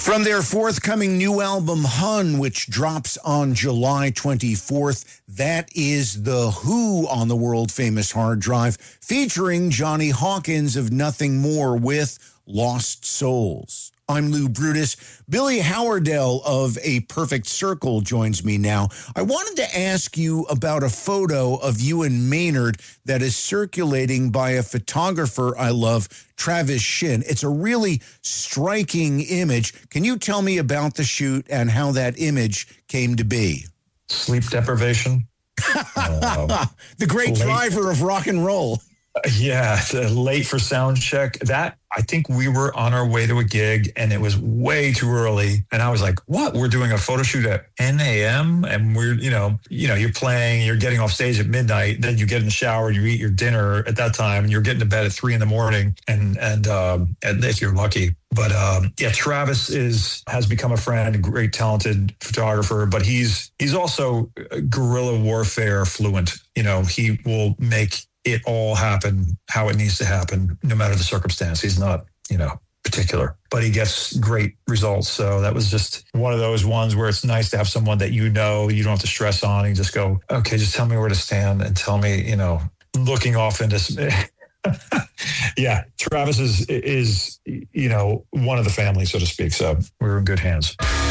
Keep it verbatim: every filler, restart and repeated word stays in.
From their forthcoming new album, Hun, which drops on July twenty-fourth, that is The Who on the world-famous hard drive, featuring Johnny Hawkins of Nothing More with Lost Souls. I'm Lou Brutus. Billy Howerdel of A Perfect Circle joins me now. I wanted to ask you about a photo of you and Maynard that is circulating by a photographer I love, Travis Shin. It's a really striking image. Can you tell me about the shoot and how that image came to be? Sleep deprivation. uh, the great late. driver of rock and roll. Uh, yeah, late for sound check. That, I think we were on our way to a gig and it was way too early. And I was like, what? We're doing a photo shoot at ten a.m. and we're, you know, you know, you're playing, you're getting off stage at midnight, then you get in the shower, you eat your dinner at that time, and you're getting to bed at three in the morning. And, and, um, and if you're lucky. But, um, yeah, Travis is, has become a friend, a great, talented photographer, but he's, he's also guerrilla warfare fluent. You know, he will make it all happen how it needs to happen, no matter the circumstance. He's not, you know, particular, but he gets great results. So that was just one of those ones where it's nice to have someone that you know, you don't have to stress on. You just go, okay, just tell me where to stand and tell me, you know, looking off into... Yeah, Travis is, is, you know, one of the family, so to speak. So we're in good hands.